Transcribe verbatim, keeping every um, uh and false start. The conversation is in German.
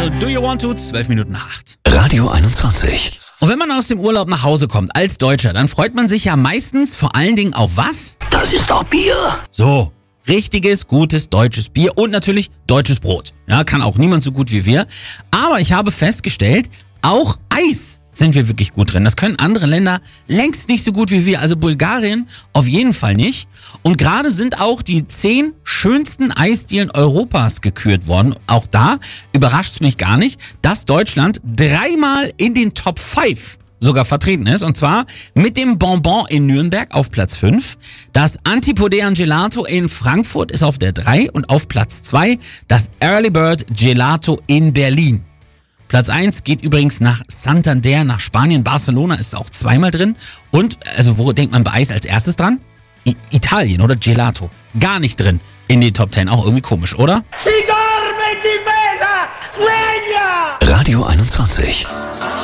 Do You Want To? Zwölf Minuten nach acht. Radio einundzwanzig. Und wenn man aus dem Urlaub nach Hause kommt, als Deutscher, dann freut man sich ja meistens vor allen Dingen auf was? Das ist doch Bier. So, richtiges, gutes deutsches Bier und natürlich deutsches Brot. Ja, kann auch niemand so gut wie wir. Aber ich habe festgestellt, auch Eis sind wir wirklich gut drin. Das können andere Länder längst nicht so gut wie wir. Also Bulgarien auf jeden Fall nicht. Und gerade sind auch die zehn schönsten Eisdielen Europas gekürt worden. Auch da überrascht es mich gar nicht, dass Deutschland dreimal in den Top fünf sogar vertreten ist. Und zwar mit dem Bonbon in Nürnberg auf Platz fünf. Das Antipodean Gelato in Frankfurt ist auf der drei. Und auf Platz zwei das Early Bird Gelato in Berlin. Platz eins geht übrigens nach Santander, nach Spanien. Barcelona ist auch zweimal drin. Und, also wo denkt man bei Eis als erstes dran? I- Italien oder Gelato. Gar nicht drin in den Top zehn. Auch irgendwie komisch, oder? Radio einundzwanzig.